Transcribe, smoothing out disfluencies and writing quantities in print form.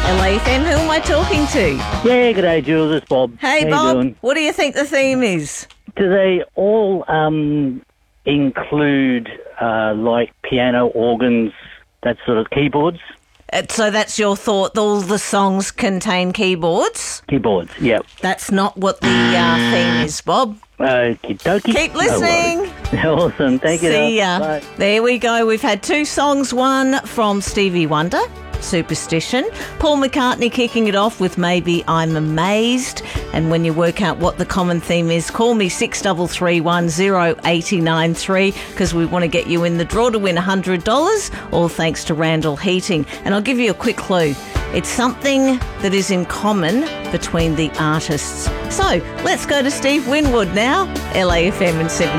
LAFM, who am I talking to? Yeah, g'day, Jules. It's Bob. Hey, How Bob, you doing? what do you think the theme is? Do they all include like piano, organs, that sort of keyboards? So that's your thought, all the songs contain keyboards? Keyboards, yep. That's not what the theme is, Bob. Okie dokie. Keep listening. No awesome. Thank you. See ya. Bye. There we go. We've had two songs, one from Stevie Wonder, Superstition. Paul McCartney kicking it off with Maybe I'm Amazed. And when you work out what the common theme is, call me 63310893 because we want to get you in the draw to win $100, all thanks to Randall Heating. And I'll give you a quick clue. It's something that is in common between the artists. So let's go to Steve Winwood now, LAFM and 7.